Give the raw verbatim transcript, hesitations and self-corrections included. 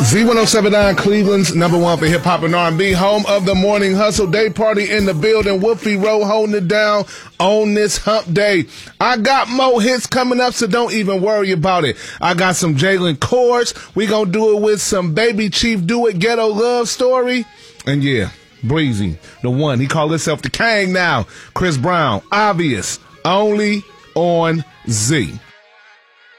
Z one oh seven point nine, Cleveland's number one for hip-hop and R and B, home of the Morning Hustle. Day party in the building. Wolfie Rowe holding it down on this hump day. I got more hits coming up, so don't even worry about it. I got some Jalen chords. We gonna do it with some Baby Chief Do It Ghetto Love Story. And yeah, Breezy, the one. He called himself the King now. Chris Brown, Obvious, only on Z.